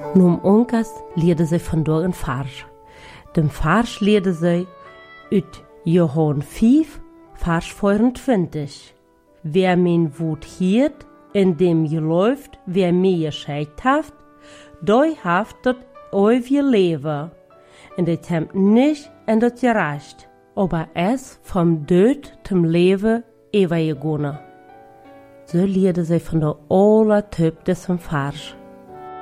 Num onkas leerde zij vandoor een vers. De vers leerde zij uit Johannes 5, vers 24. Wer mijn woord hiert en dem gelooft, wer mij geschickt heeft, die heeft dat eeuwige leven. En dit hem niet en dat gerecht, aber es vom dood zum leven overgegangen. Zo leerde zij van de alle typ des vers.